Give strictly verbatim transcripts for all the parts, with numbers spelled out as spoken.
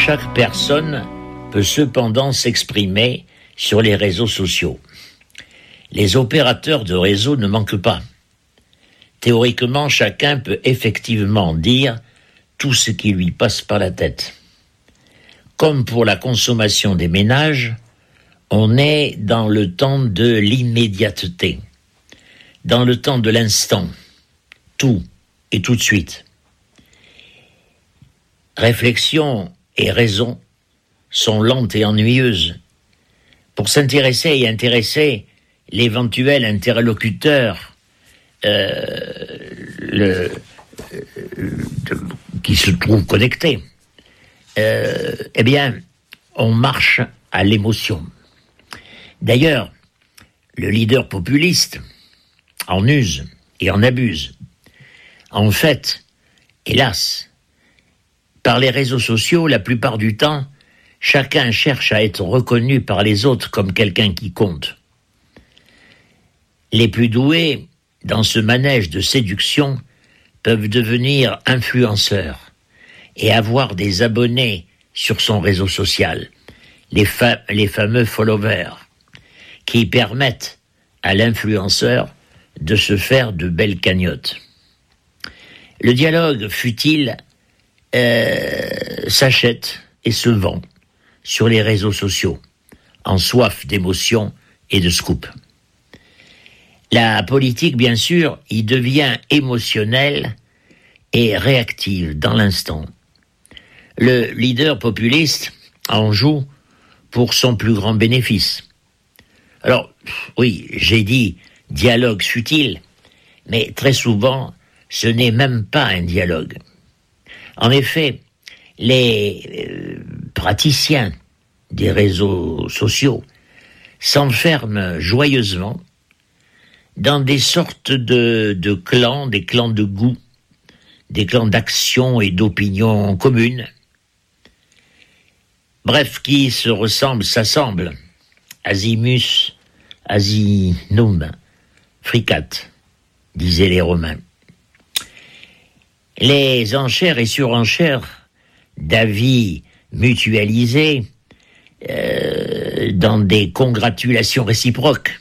Chaque personne peut cependant s'exprimer sur les réseaux sociaux. Les opérateurs de réseau ne manquent pas. Théoriquement, chacun peut effectivement dire tout ce qui lui passe par la tête. Comme pour la consommation des ménages, on est dans le temps de l'immédiateté, dans le temps de l'instant, tout et tout de suite. Réflexion et raison sont lentes et ennuyeuses. Pour s'intéresser et intéresser l'éventuel interlocuteur euh, le, euh, qui se trouve connecté, euh, eh bien, on marche à l'émotion. D'ailleurs, le leader populiste en use et en abuse. En fait, hélas, par les réseaux sociaux, la plupart du temps, chacun cherche à être reconnu par les autres comme quelqu'un qui compte. Les plus doués dans ce manège de séduction peuvent devenir influenceurs et avoir des abonnés sur son réseau social, les, fa- les fameux followers, qui permettent à l'influenceur de se faire de belles cagnottes. Le dialogue futile euh, s'achète et se vend sur les réseaux sociaux, en soif d'émotion et de scoop. La politique, bien sûr, y devient émotionnelle et réactive dans l'instant. Le leader populiste en joue pour son plus grand bénéfice. Alors, oui, j'ai dit dialogue futile, mais très souvent, ce n'est même pas un dialogue. En effet, les euh, praticiens des réseaux sociaux s'enferment joyeusement dans des sortes de, de clans, des clans de goût, des clans d'action et d'opinion communes. Bref, qui se ressemblent, s'assemblent. Azimus, asinum, fricat, disaient les Romains. Les enchères et surenchères d'avis mutualisés euh, dans des congratulations réciproques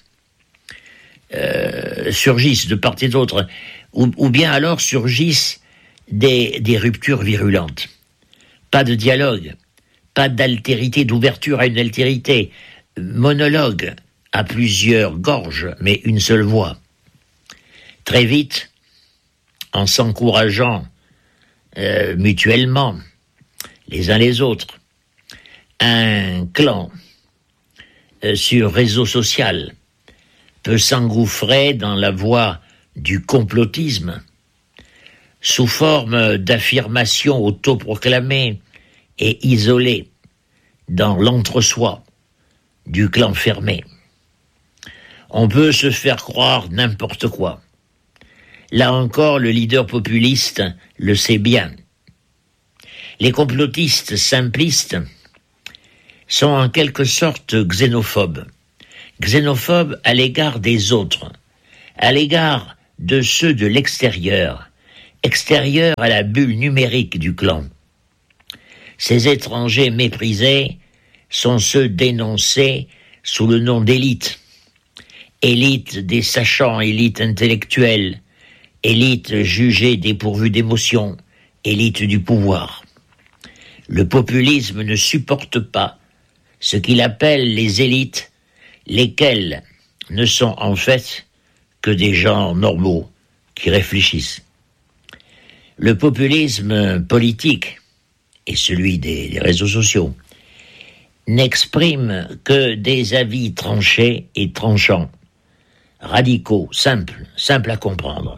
euh, surgissent de part et d'autre, ou, ou bien alors surgissent des, des ruptures virulentes. Pas de dialogue, pas d'altérité, d'ouverture à une altérité, monologue à plusieurs gorges, mais une seule voix. Très vite, en s'encourageant euh, mutuellement, les uns les autres, un clan euh, sur réseau social peut s'engouffrer dans la voie du complotisme sous forme d'affirmations autoproclamées et isolées dans l'entre-soi du clan fermé. On peut se faire croire n'importe quoi. Là encore, le leader populiste le sait bien. Les complotistes simplistes sont en quelque sorte xénophobes. Xénophobes à l'égard des autres, à l'égard de ceux de l'extérieur, extérieur à la bulle numérique du clan. Ces étrangers méprisés sont ceux dénoncés sous le nom d'élite. Élite des sachants, élite intellectuelle, élite jugée dépourvue d'émotion, élite du pouvoir. Le populisme ne supporte pas ce qu'il appelle les élites, lesquelles ne sont en fait que des gens normaux qui réfléchissent. Le populisme politique et celui des, des réseaux sociaux n'expriment que des avis tranchés et tranchants, radicaux, simples, simples à comprendre.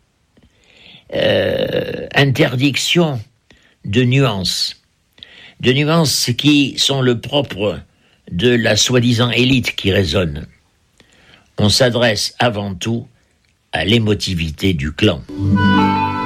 Euh, interdiction de nuances, de nuances qui sont le propre de la soi-disant élite qui résonne. On s'adresse avant tout à l'émotivité du clan.